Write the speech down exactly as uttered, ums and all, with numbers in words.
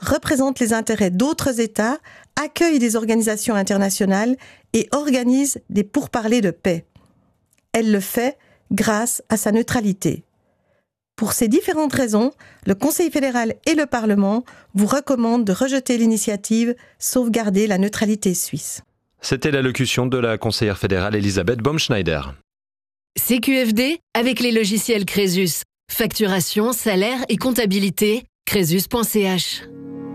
représente les intérêts d'autres États, accueille des organisations internationales et organise des pourparlers de paix. Elle le fait grâce à sa neutralité. Pour ces différentes raisons, le Conseil fédéral et le Parlement vous recommandent de rejeter l'initiative Sauvegarder la neutralité suisse. C'était l'allocution de la conseillère fédérale Elisabeth Baumschneider. C Q F D avec les logiciels Crésus. Facturation, salaire et comptabilité, crésus point c h.